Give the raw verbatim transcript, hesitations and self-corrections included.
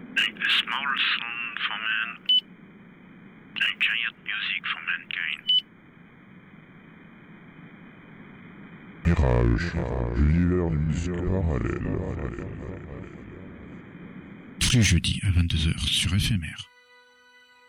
A small sound for man, a giant music for mankind. Mirage, l'univers musical parallèle. Tous les jeudis à vingt-deux heures sur F M R.